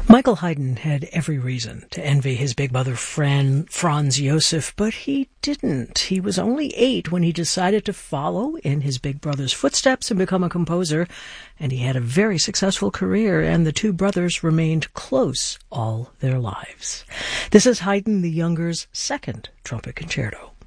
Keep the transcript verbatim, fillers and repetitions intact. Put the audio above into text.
Michael Haydn had every reason to envy his big brother Fran, Franz Josef, but he didn't. He was only eight when he decided to follow in his big brother's footsteps and become a composer, and he had a very successful career, and the two brothers remained close all their lives. This is Haydn the Younger's second trumpet concerto.